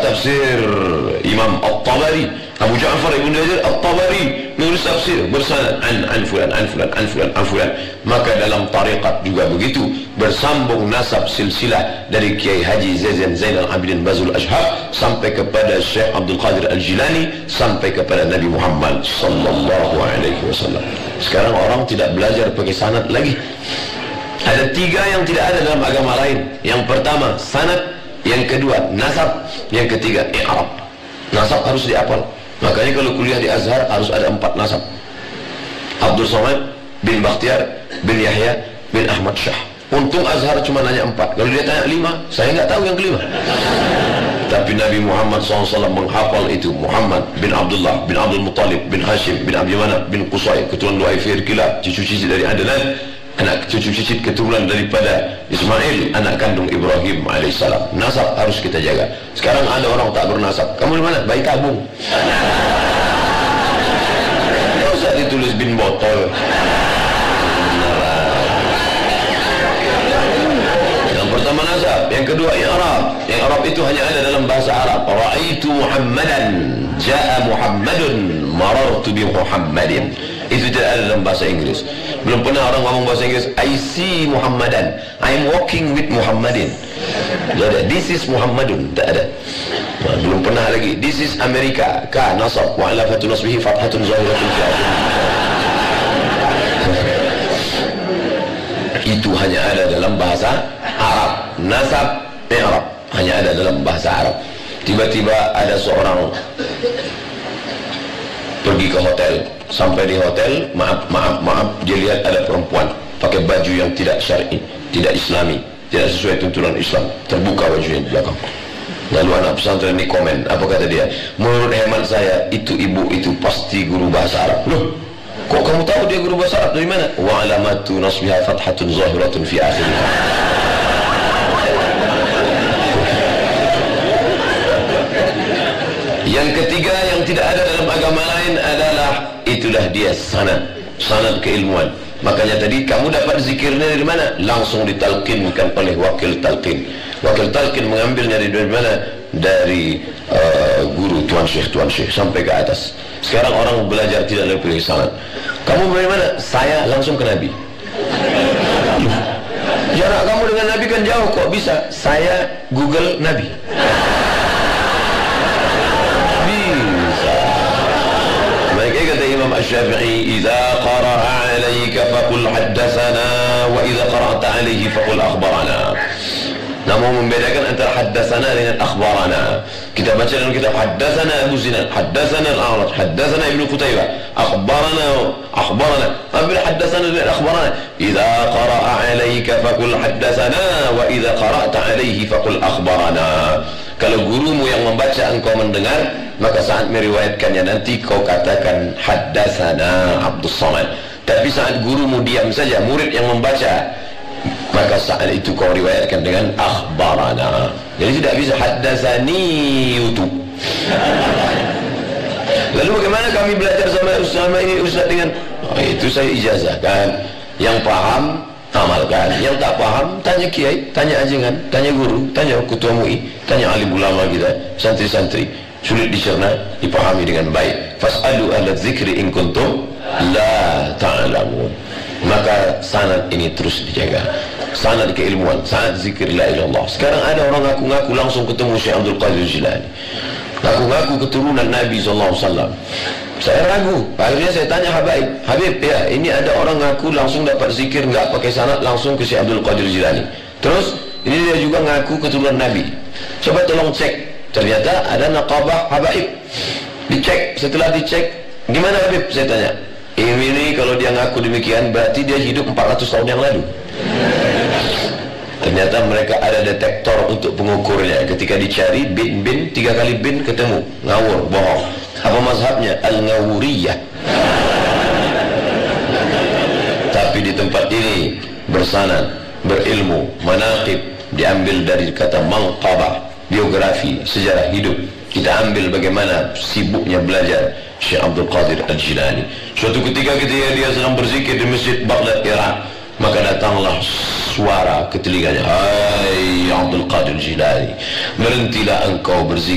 tafsir Imam At-Tabari, Abu Ja'far Ibn Jarir At-Tabari nulis tafsir bersanad an fulan, an fulan, an fulan, an fulan. Maka dalam tariqat juga begitu, bersambung nasab silsilah dari Kiai Haji Zainal Abidin Bazul Ashhab sampai kepada Syekh Abdul Qadir Al-Jilani sampai kepada Nabi Muhammad sallallahu alaihi wasallam. Sekarang orang tidak belajar pakai sanad lagi. Ada 3 yang tidak ada dalam agama lain. Yang pertama sanad, yang kedua nasab, yang ketiga i'rab. Nasab harus dihafal. Makanya kalau kuliah di Azhar harus ada 4 nasab. Abdul Somad bin Bakhtiar bin Yahya bin Ahmad Shah. Untung Azhar cuma nanya 4. Kalau dia tanya 5, saya nggak tahu yang kelima. Tapi Nabi Muhammad SAW menghafal itu. Muhammad bin Abdullah bin Abdul Muttalib bin Hashim bin Abdi Manaf bin Qusay, keturunan Lu'aifir Kilab, cucu cici dari Adnan, anak cucu cicit keturunan daripada Ismail, anak kandung Ibrahim alaihissalam. Nasab harus kita jaga. Sekarang ada orang tak bernasab. Kamu di mana? Bayi tabung. Tidak usah ditulis bin botol. Yang pertama nasab, yang kedua i'rab. Yang i'rab itu hanya ada dalam bahasa Arab. Ra'aitu Muhammadan, ja'a Muhammadun, marartu bi Muhammadin. Itu tidak ada dalam bahasa Inggris. Belum pernah orang ngomong bahasa Inggris, I see Muhammadan, I'm walking with Muhammadin. Tidak ada. This is Muhammadun. Tak ada. Belum pernah lagi. This is Amerika. Ka nasab wa ala fatu nasbihi fathatun zahiratun fi akhirih. Itu hanya ada dalam bahasa Arab. Nasab, i'rab hanya ada dalam bahasa Arab. Tiba-tiba ada seorang pergi ke hotel. Sampai di hotel, maaf, dia lihat ada perempuan pakai baju yang tidak syar'i, tidak islami, tidak sesuai tuntunan Islam. Terbuka bajunya di belakang. Lalu anak pesantren ini komen, apa kata dia? Menurut hemat saya, itu ibu itu pasti guru bahasa Arab. Loh, kok kamu tahu dia guru bahasa Arab? Dari mana? Wa alamatu nasbiha fathatun zahiratun fi akhirih. Yang ketiga yang tidak ada dalam agama lain adalah, itulah dia sanad keilmuan. Makanya tadi kamu dapat zikirnya dari mana? Langsung ditalkinkan oleh wakil talqin. Wakil talqin mengambilnya dari mana? Dari guru tuan syekh sampai ke atas. Sekarang orang belajar tidak lebih pilih sanad. Kamu dari mana? Saya langsung ke Nabi. Jarak kamu dengan Nabi kan jauh, kok bisa? Saya Google Nabi. Imam Asy-Syafi'i, "Idza qara'a 'alaika faqul haddatsana wa idza qara'ta 'alaihi faqul akhbarana." Namun membedakan antara haddatsana dengan akhbarana. Kita baca dalam kitab haddatsana Abu Zinad, haddatsana Al-A'raj, haddatsana Ibnu Qutaibah, akhbarana. Apabila haddatsana dengan akhbarana, "Idza qara'a 'alaika faqul haddatsana wa idza qara'ta 'alaihi faqul akhbarana." Kalau gurumu yang membaca engkau mendengar, maka saat meriwayatkannya nanti kau katakan haddatsana Abdus Samad. Tapi saat gurumu diam saja, murid yang membaca, maka saat itu kau riwayatkan dengan akhbarana. Jadi tidak bisa haddatsani YouTube. Lalu bagaimana kami belajar sama ini Ustaz dengan itu saya ijazahkan. Yang paham amalkan, yang tak paham tanya kiai, tanya ajengan, tanya guru, tanya ketua MUI, tanya alim ulama kita, santri-santri. Sulit dicerna, dipahami dengan baik. Fas'alu ahla dzikri in kuntum la ta'lamun. Maka sanad ini terus dijaga. Sanad keilmuan, sanad zikir la ilaha illallah. Sekarang ada orang ngaku-ngaku langsung ketemu Syekh Abdul Qadir Jilani. Ngaku-ngaku keturunan Nabi SAW. Saya ragu. Akhirnya saya tanya Habib, ya ini ada orang ngaku langsung dapat zikir nggak pakai sanad langsung ke Syekh Abdul Qadir Jilani. Terus ini dia juga ngaku keturunan Nabi. Coba tolong cek. Ternyata ada naqabah habaib. Dicek, setelah dicek, gimana Habib? Saya tanya. Ini kalau dia ngaku demikian berarti dia hidup 400 tahun yang lalu. Ternyata mereka ada detektor untuk pengukurnya. Ketika dicari bin 3 kali bin ketemu, ngawur, bohong. Apa mazhabnya? Al-Ngawuriyah. Tapi di tempat ini bersanad, berilmu, manaqib, diambil dari kata manqabah, biografi, sejarah hidup. Kita ambil bagaimana sibuknya belajar Syekh Abdul Qadir Al-Jilani. Suatu ketika dia sedang berzikir di Masjid Baghdad, Irak, maka datanglah suara ke telinganya, "Hai Abdul Qadir Jilani, berhentilah engkau berzikir